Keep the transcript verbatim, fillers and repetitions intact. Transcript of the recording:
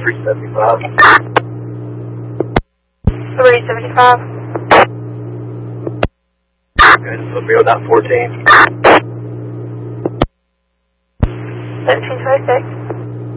three seventy-five. three seventy-five. Okay, this will be on that fourteen. thirteen twenty-six.